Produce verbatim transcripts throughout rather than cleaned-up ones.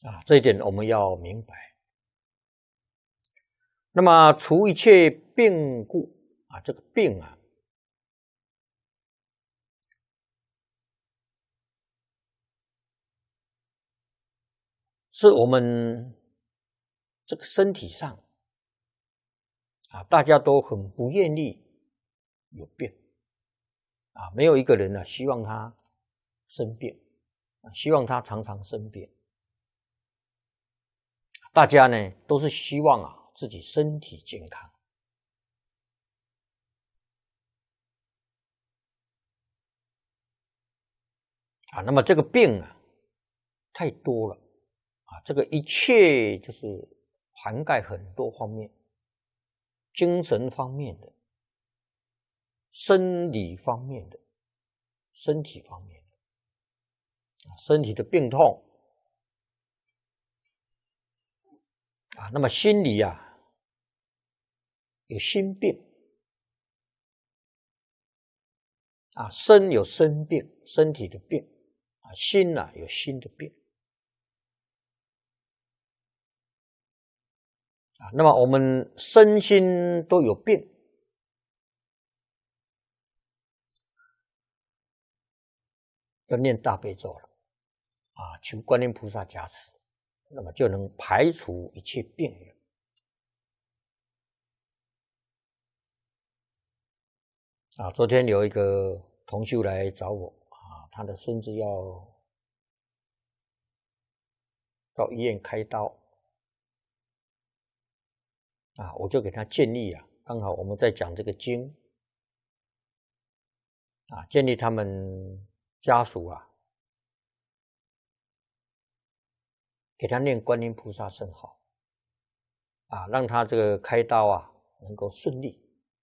啊，这一点我们要明白。那么除一切病故啊，这个病啊，是我们这个身体上啊，大家都很不愿意有病啊，没有一个人呢、啊、希望他生病啊，希望他常常生病。大家呢都是希望啊自己身体健康啊。那么这个病啊太多了啊，这个一切就是涵盖很多方面，精神方面的、生理方面的、身体方面的，身体的病痛啊，那么心理啊有心病啊，身有身病，身体的病啊，心啊有心的病啊。那么我们身心都有病，要念大悲咒了啊，求观音菩萨加持，那么就能排除一切病了。啊，昨天有一个同修来找我啊，他的孙子要到医院开刀啊，我就给他建议啊，刚好我们在讲这个经啊，建议他们家属啊，给他念观音菩萨圣号啊，让他这个开刀啊能够顺利。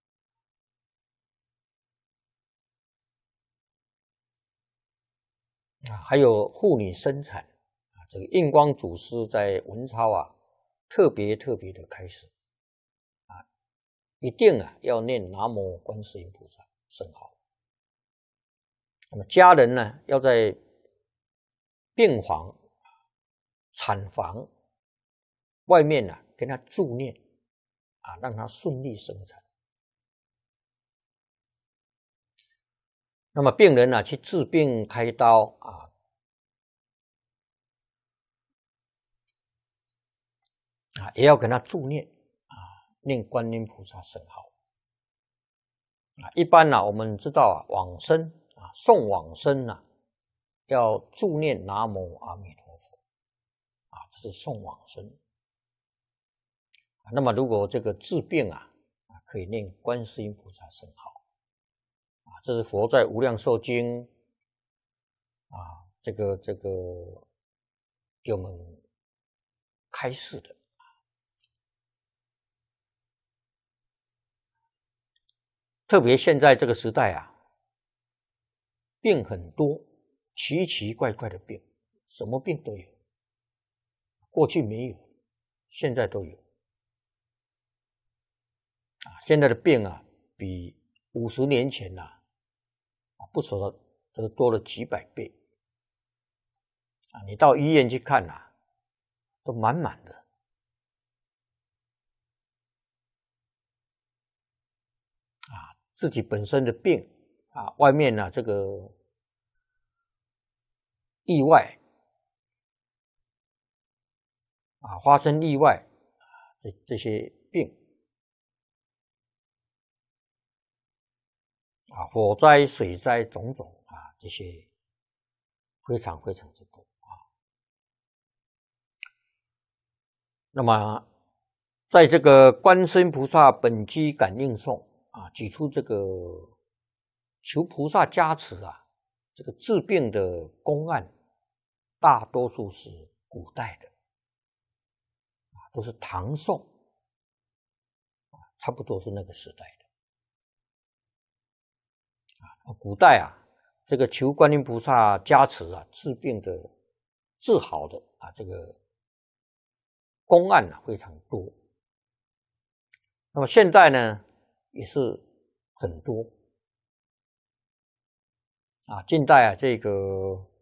啊，还有妇女生产啊，这个印光祖师在文钞啊，特别特别的开始啊，一定啊要念南无观世音菩萨圣号。那么家人呢，要在病房、产房外面呢、啊，跟他助念啊，让他顺利生产。那么病人呢、啊、去治病开刀啊，啊，也要跟他助念啊，念观音菩萨圣号啊。一般呢、啊，我们知道啊，往生啊，送往生啊，要助念南无阿弥陀佛啊，这是送往生。啊、那么如果这个治病啊，啊，可以念观世音菩萨圣号啊，这是佛在无量寿经啊，这个这个给我们开示的。特别现在这个时代啊，病很多，奇奇怪怪的病，什么病都有，过去没有，现在都有啊。现在的病啊，比五十年前呐啊，不说的都多了几百倍啊。你到医院去看呐，都满满的啊。自己本身的病啊，外面呢、啊、这个意外啊，发生意外啊，这这些病啊，火灾、水灾种种啊，这些非常非常之多啊。那么，在这个观世音菩萨本机感应颂啊，举出这个求菩萨加持啊，这个治病的公案，大多数是古代的啊，都是唐宋啊，差不多是那个时代的啊。古代啊，这个求观音菩萨加持啊，治病的、治好的啊，这个公案啊非常多。那么现在呢，也是很多啊。近代啊，这个